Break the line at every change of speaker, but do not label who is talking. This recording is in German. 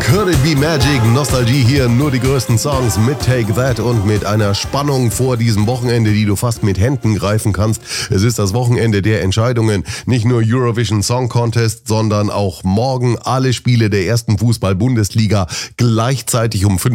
Could it be magic? Nostalgie hier, nur die größten Songs mit Take That und mit einer Spannung vor diesem Wochenende, die du fast mit Händen greifen kannst. Es ist das Wochenende der Entscheidungen. Nicht nur Eurovision Song Contest, sondern auch morgen alle Spiele der ersten Fußball-Bundesliga gleichzeitig um 5